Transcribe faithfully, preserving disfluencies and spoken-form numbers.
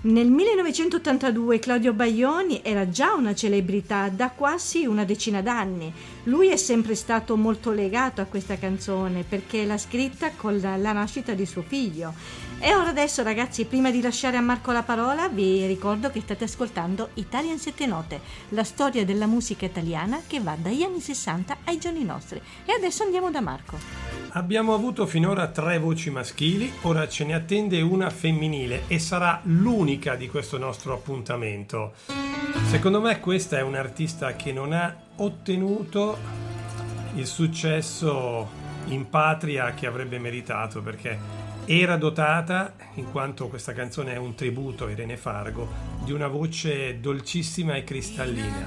Nel millenovecentottantadue Claudio Baglioni era già una celebrità da quasi una decina d'anni. Lui è sempre stato molto legato a questa canzone perché l'ha scritta con la, la nascita di suo figlio. E ora adesso, ragazzi, prima di lasciare a Marco la parola, vi ricordo che state ascoltando Italian Sette Note, la storia della musica italiana che va dagli anni sessanta ai giorni nostri. E adesso andiamo da Marco. Abbiamo avuto finora tre voci maschili, ora ce ne attende una femminile e sarà l'unica di questo nostro appuntamento. Secondo me questa è un'artista che non ha ottenuto il successo in patria che avrebbe meritato, perché era dotata, in quanto questa canzone è un tributo a Irene Fargo, di una voce dolcissima e cristallina.